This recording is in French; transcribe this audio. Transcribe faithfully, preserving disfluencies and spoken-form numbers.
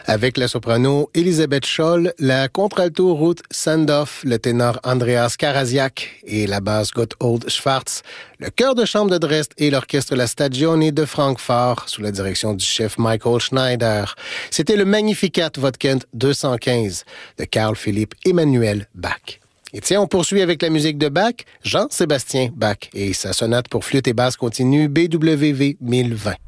Avec la soprano Elisabeth Scholl, la contralto Ruth Sandoff, le ténor Andreas Karasiak et la basse Gotthold Schwarz, le chœur de chambre de Dresde et l'orchestre La Stagione de Francfort sous la direction du chef Michael Schneider. C'était le Magnificat Vodkent deux cent quinze de Carl Philipp Emanuel Bach. Et tiens, on poursuit avec la musique de Bach, Jean-Sébastien Bach et sa sonate pour flûte et basse continue B W V mille vingt.